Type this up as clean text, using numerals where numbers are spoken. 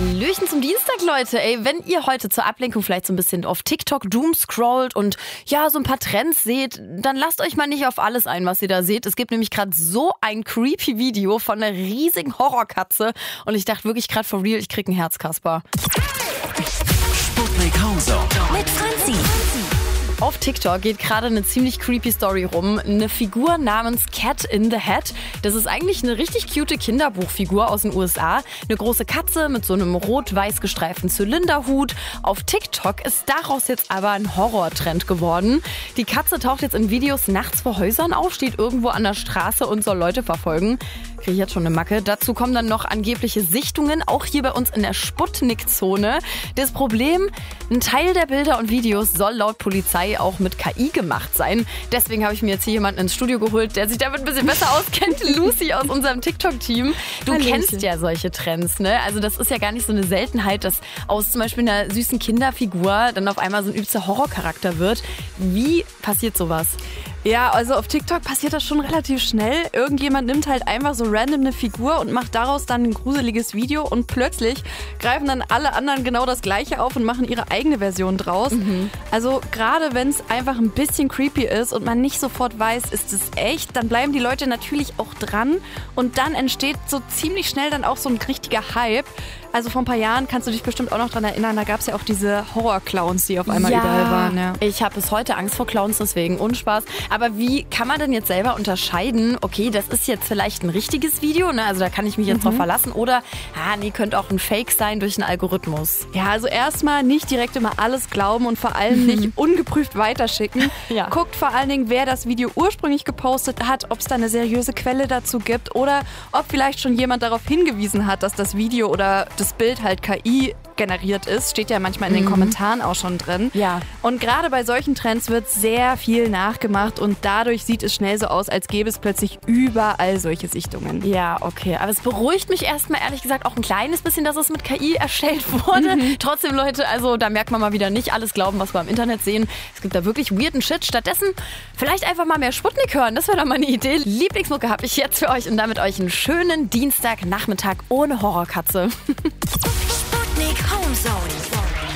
Hallöchen zum Dienstag, Leute. Ey, wenn ihr heute zur Ablenkung vielleicht so ein bisschen auf TikTok doom scrollt und ja, so ein paar Trends seht, dann lasst euch mal nicht auf alles ein, was ihr da seht. Es gibt nämlich gerade so ein creepy Video von einer riesigen Horrorkatze und ich dachte wirklich gerade for real, ich krieg ein Herz, Kasper. Sputnik Homezone mit Franzi. Auf TikTok geht gerade eine ziemlich creepy Story rum. Eine Figur namens Cat in the Hat. Das ist eigentlich eine richtig cute Kinderbuchfigur aus den USA. Eine große Katze mit so einem rot-weiß gestreiften Zylinderhut. Auf TikTok ist daraus jetzt aber ein Horrortrend geworden. Die Katze taucht jetzt in Videos nachts vor Häusern auf, steht irgendwo an der Straße und soll Leute verfolgen. Kriege ich jetzt schon eine Macke. Dazu kommen dann noch angebliche Sichtungen, auch hier bei uns in der Sputnik-Zone. Das Problem, ein Teil der Bilder und Videos soll laut Polizei auch mit KI gemacht sein. Deswegen habe ich mir jetzt hier jemanden ins Studio geholt, der sich damit ein bisschen besser auskennt. Lucy aus unserem TikTok-Team. Du kennst ja solche Trends, ne? Also das ist ja gar nicht so eine Seltenheit, dass aus zum Beispiel einer süßen Kinderfigur dann auf einmal so ein übelster Horrorcharakter wird. Wie passiert sowas? Ja, also auf TikTok passiert das schon relativ schnell. Irgendjemand nimmt halt einfach so random eine Figur und macht daraus dann ein gruseliges Video und plötzlich greifen dann alle anderen genau das Gleiche auf und machen ihre eigene Version draus. Also gerade wenn es einfach ein bisschen creepy ist und man nicht sofort weiß, ist es echt, dann bleiben die Leute natürlich auch dran und dann entsteht so ziemlich schnell dann auch so ein richtiger Hype. Also vor ein paar Jahren kannst du dich bestimmt auch noch dran erinnern, da gab es ja auch diese Horror-Clowns, die auf einmal überall waren. Ja. Ich habe bis heute Angst vor Clowns, deswegen Unspaß. Aber wie kann man denn jetzt selber unterscheiden, okay, das ist jetzt vielleicht ein richtiges Video, ne? Also da kann ich mich jetzt drauf verlassen oder, nee, könnte auch ein Fake sein durch einen Algorithmus. Ja, also erstmal nicht direkt immer alles glauben und vor allem nicht ungeprüft weiterschicken. Ja. Guckt vor allen Dingen, wer das Video ursprünglich gepostet hat, ob es da eine seriöse Quelle dazu gibt oder ob vielleicht schon jemand darauf hingewiesen hat, dass das Video oder das Bild halt KI generiert ist. Steht ja manchmal in den Kommentaren auch schon drin. Ja. Und gerade bei solchen Trends wird sehr viel nachgemacht und dadurch sieht es schnell so aus, als gäbe es plötzlich überall solche Sichtungen. Ja, okay. Aber es beruhigt mich erstmal ehrlich gesagt auch ein kleines bisschen, dass es mit KI erstellt wurde. Trotzdem, Leute, also da merkt man mal wieder nicht alles glauben, was wir im Internet sehen. Es gibt da wirklich weirden Shit. Stattdessen vielleicht einfach mal mehr Sputnik hören. Das wäre doch mal eine Idee. Lieblingsmucke habe ich jetzt für euch und damit euch einen schönen Dienstagnachmittag ohne Horrorkatze. Sputnik Homezone.